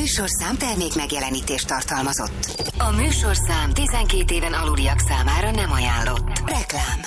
műsorszám termék megjelenítést tartalmazott. A műsorszám 12 éven aluliak számára nem ajánlott. Reklám.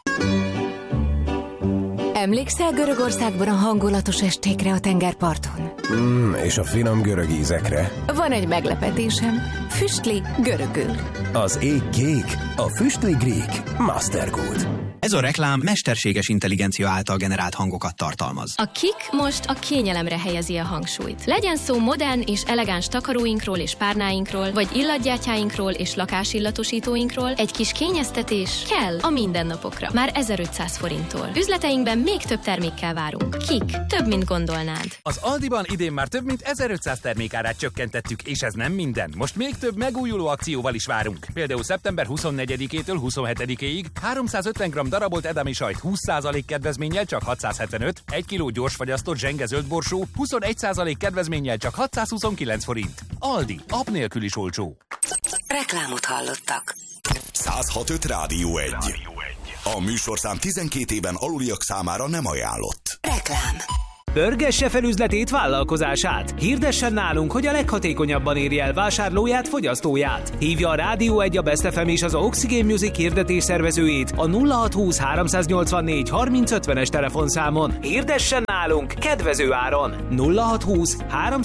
Emlékszel Görögországban a hangulatos estékre a tengerparton? És a finom görög ízekre. Van egy meglepetésem. Füstli görögül. Az ég kék, a füstli grík. Mastergood. Ez a reklám mesterséges intelligencia által generált hangokat tartalmaz. A Kik most a kényelemre helyezi a hangsúlyt. Legyen szó modern és elegáns takaróinkról és párnáinkról, vagy illatgyátyáinkról és lakásillatosítóinkról, egy kis kényeztetés kell a mindennapokra. Már 1500 forinttól. Üzleteinkben még több termékkel várunk. Kik. Több, mint gondolnád. Az Aldiban idén már több mint 1500 termékárát csökkentettük, és ez nem minden. Most még több megújuló akcióval is várunk. Például szeptember 24-től 27-ig 350 g darabolt edami sajt 20% kedvezménnyel csak 675, 1 kg gyorsfagyasztott zsenge zöld borsó 21% kedvezménnyel csak 629 forint. Aldi, app nélkül is olcsó. Reklámot hallottak. 106.5 Rádió 1. A műsorszám 12 éven aluliak számára nem ajánlott. Reklám. Pörgesse fel üzletét, vállalkozását. Hirdessen nálunk, hogy a leghatékonyabban érje el vásárlóját, fogyasztóját. Hívja a Rádió 1, a Best FM és az Oxygen Music hirdetés szervezőjét a 0620 384 3050-es telefonszámon. Hirdessen nálunk kedvező áron. 0620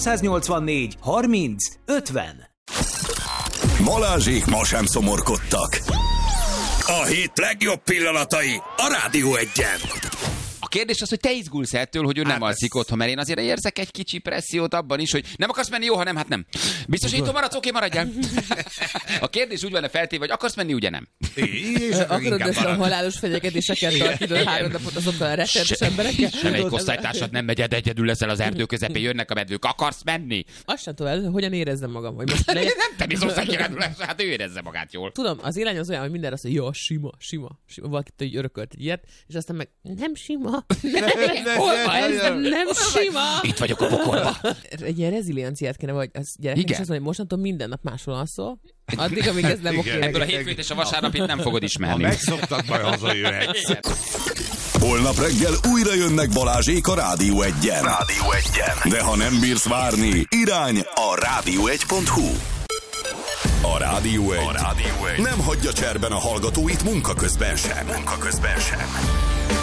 384 3050. Balázsék ma sem szomorkodtak. A hét legjobb pillanatai a Rádió 1-en. A kérdés az, hogy te izgulsz ettől, hogy ő nem alszik otthon, mert én azért érzek egy kicsi pressziót abban is, hogy nem akarsz menni, jó, ha nem, hát nem. Biztosító maradsz, oké, maradjál. A kérdés úgy van feltéve, hogy akarsz menni, ugye nem? Akarod ezt a halálos fenyegetéseket tartani 3 napot azokkal a rettenetes emberekkel? Semmelyik osztálytársad nem megy, egyedül leszel az erdő közepén, jönnek a medvők, akarsz menni? Azt sem tudom, hogyan érezzem magam. Hogy most nem te biztos osztálykirándulás, hát ő érezze magát jól. Tudom, az irány az olyan, hogy mindenre azt mondja, jó, sima. Valakit így örökölt egy ilyet, és aztán meg nem sima. Nem sima. Itt vagyok a pokolba. Egy ilyen rezilienciát kéne, vagy az gyerekek is azt mondja, hogy mostantól minden nap máshol alszol, addig, amíg ez nem oké. Ebből a hétfőt és a vasárnapit nem fogod ismerni. Ha megszoktad, majd hazajöhetsz. Holnap reggel újra jönnek Balázsék a Rádió 1-en. De ha nem bírsz várni, irány a rádió1.hu. A Rádió 1 nem hagyja cserben a hallgatóit munka közben sem.